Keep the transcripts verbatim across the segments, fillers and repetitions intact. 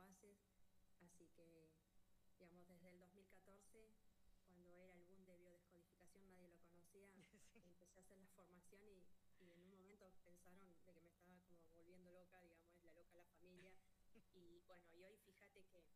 bases, así que, digamos, desde el dos mil catorce, cuando era el boom de biodescodificación, nadie lo conocía, Sí. empecé a hacer la formación y, y en un momento pensaron de que me estaba como volviendo loca, digamos, es la loca de la familia, y bueno, y hoy fíjate que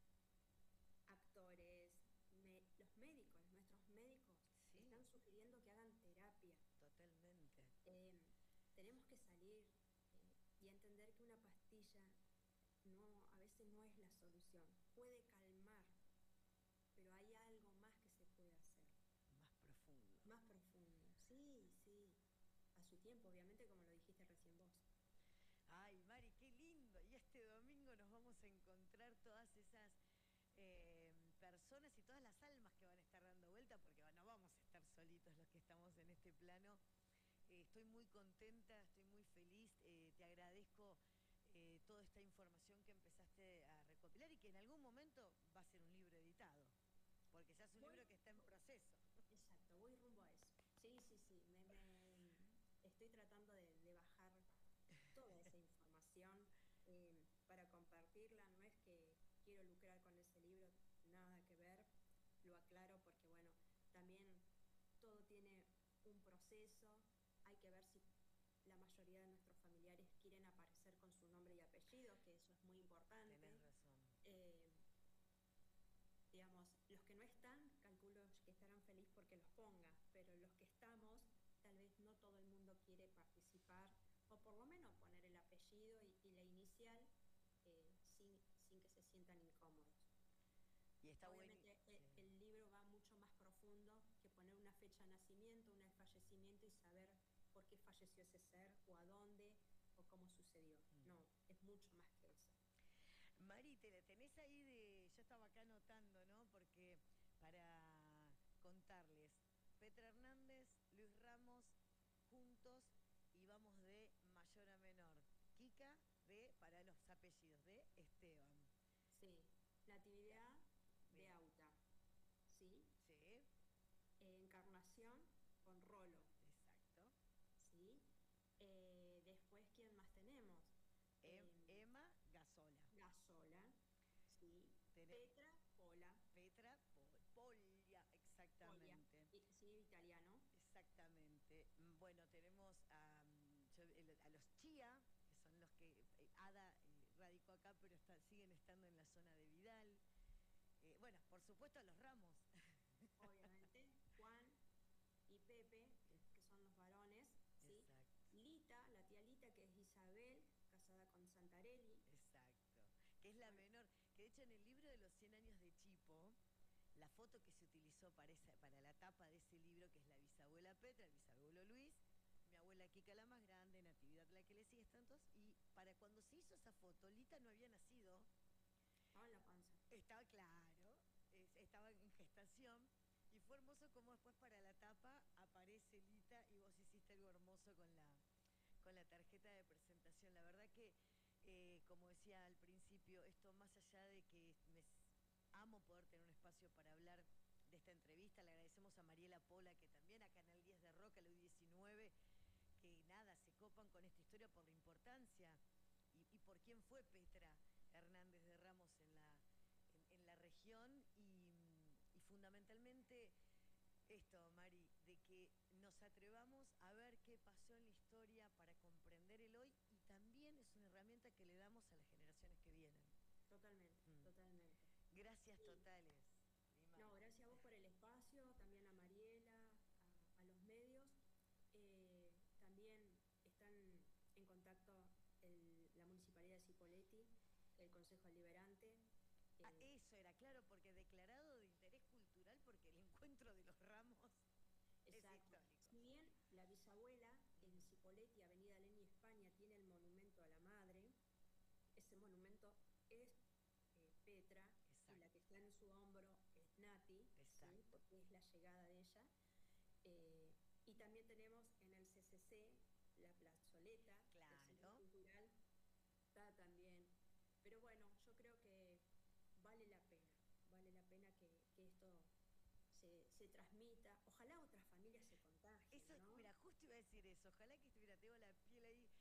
actores, me- los médicos, nuestros médicos, Sí, están sugiriendo que hagan terapia. totalmente. Eh, Tenemos que salir eh, y entender que una pastilla no, a veces no es la solución. Puede calmar, pero hay algo más que se puede hacer, Más profundo. más profundo. Sí, sí, a su tiempo, obviamente, como lo dijiste recién vos. Ay, Mari, qué lindo. Y este domingo nos vamos a encontrar todas esas eh, personas y todas las almas que van a estar dando vuelta, porque no vamos a estar solitos los que estamos en este plano. Eh, estoy muy contenta, estoy muy feliz. Eh, te agradezco eh, toda esta información que empezaste a recopilar y que en algún momento va a ser un libro editado, porque ya es un Voy, libro que está en voy- proceso. exacto, voy rumbo a eso. Sí, sí, sí, me, me- estoy tratando de, de bajar toda esa información eh, para compartirla. No es que quiero lucrar con ese libro, nada que ver, lo aclaro porque, bueno, también todo tiene un proceso, hay que ver si la mayoría de nuestros familiares quieren aparecer con su nombre y apellido, que eso es muy Tenés importante. razón. Eh, digamos, los que no están, calculo que estarán felices porque los ponga, pero los que estamos, tal vez no todo el mundo quiere participar, o por lo menos poner el apellido y, y la inicial eh, sin, sin que se sientan incómodos. Y está bueno. Obviamente Sí. el, el libro va mucho más profundo que poner una fecha de nacimiento, una de fallecimiento y saber por qué falleció ese ser o a dónde o cómo sucedió. No, es mucho más que eso. Mari, te tenés ahí de. Yo estaba acá anotando, ¿no? Porque para contarles, Petra Hernández, Luis Ramos, juntos y vamos de mayor a menor. Kika, de, para los apellidos, de Esteban. Sí, Natividad de De. Auta, ¿sí? Sí, Eh, Encarnación con Rolo, exacto. ¿sí? Eh, después, ¿quién más tenemos? Em- Eh, Emma Gasola. Gasola, ¿sí? Tene- Petra Pola, Petra Pol- Poglia, Polia, exactamente. y- sí, italiano. Exactamente. Mm, Bueno, tenemos a, mm, yo- el- a los Chía, que son los que eh, Ada eh, radicó acá, pero está- siguen estando en la zona de Vidal. Eh, bueno, por supuesto a los Ramos. Obviamente, Juan y Pepe, que, que son los varones, ¿sí? Exacto, Lita, la tía Lita, que es Isabel, casada con Santarelli. exacto. Que es la Bueno, menor. Que de hecho en el libro de los cien años de Chipo, la foto que se utilizó para, esa, para la tapa de ese libro, que es la bisabuela Petra, el bisabuelo Luis, mi abuela Kika la más grande, Natividad la que le sigue, están todos. Y para cuando se hizo esa foto, Lita no había nacido. estaba en la panza. Estaba claro, es- estaba en gestación y fue hermoso como después para la tapa aparece Lita y vos hiciste algo hermoso con la, con la tarjeta de presentación. La verdad que, eh, como decía al principio, esto más allá de que me s- amo poder tener un espacio para hablar de esta entrevista, le agradecemos a Mariela Pola, que también a Canal diez de Roca, la U diecinueve, que nada, se copan con esta historia por la importancia y, y por quién fue Petra Hernández de Ramos en la, en, en la región y, y fundamentalmente esto, Mari, de que nos atrevamos a ver qué pasó en la historia para comprender el hoy y también es una herramienta que le damos a las generaciones que vienen. Totalmente, Mm. totalmente. Gracias Sí, totales, mi no, Mari. gracias a vos por el espacio, también a Mariela, a, a los medios. Eh, también están en contacto el- la Municipalidad de Cipolletti, el Consejo Deliberante. Ah, eh, eso era claro, porque declarado de interés cultural, porque el encuentro de los ramos es exacto. histórico. Si bien la bisabuela en Cipolletti, Avenida Lenin, España, tiene el monumento a la madre, ese monumento es eh, Petra y la que Exacto, está en su hombro es Nati, ¿sí? exacto. Porque es la llegada de ella. Eh, y también tenemos en el C C C la plazoleta del Centro Claro. Cultural, está también. Pero bueno, yo creo que vale la pena, vale la pena que, que esto se, se transmita. Ojalá otras familias se Eso, contagien, mira, ¿no? justo iba a decir eso. Ojalá que estuviera, tengo la piel